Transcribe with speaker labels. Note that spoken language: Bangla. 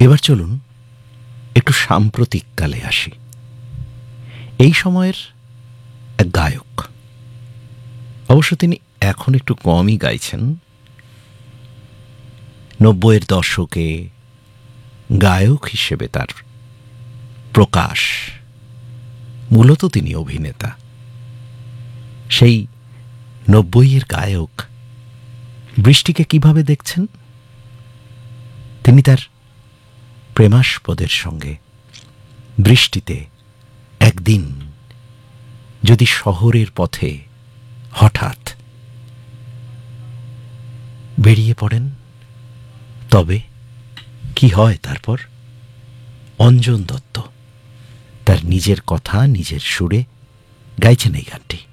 Speaker 1: এবার চলুন একটু সাম্প্রতিক কালে আসি। এই সময়ের এক গায়ক, অবশ্য তিনি এখন একটু কমই গাইছেন। ৯০-এর দশকে গায়ক হিসেবে তার প্রকাশ, মূলত তিনি অভিনেতা। সেই ৯০-এর গায়ক বৃষ্টিকে কিভাবে দেখছেন? তিনি তার প্রেমাস্পদের সঙ্গে বৃষ্টিতে একদিন যদি শহরের পথে হঠাৎ বেরিয়ে পড়েন, তবে কি হয় তারপর? অঞ্জন দত্ত তার নিজের কথা নিজের সুরে গাইছেন এই গানটি।